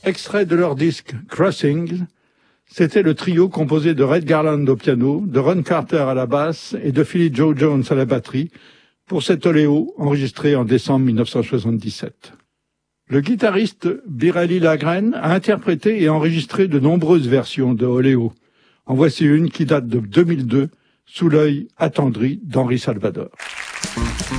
Extrait de leur disque Crossings, c'était le trio composé de Red Garland au piano, de Ron Carter à la basse et de Philly Joe Jones à la batterie pour cet Oléo enregistré en décembre 1977. Le guitariste Birelli Lagrène a interprété et enregistré de nombreuses versions de Oléo. En voici une qui date de 2002, Sous l'œil attendri d'Henri Salvador.